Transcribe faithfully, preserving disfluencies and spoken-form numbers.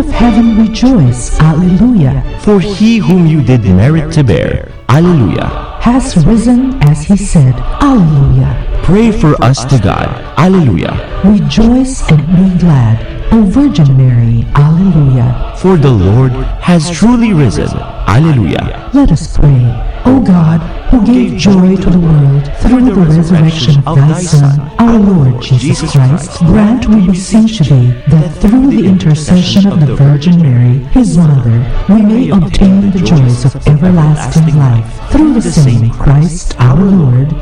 of heaven rejoice, Alleluia. For he whom you did merit to bear, Alleluia, has risen as he said, Alleluia. Pray for us to God, Alleluia. Rejoice and be glad, O Virgin Mary, Alleluia. For the Lord has truly risen, Alleluia. Let us pray. O God, who gave joy to the world through the resurrection of thy Son, our Lord Jesus Christ, grant, we beseech thee, that through the intercession of the Virgin Mary, his mother, we may obtain the joys of everlasting life. Through the same Christ our Lord.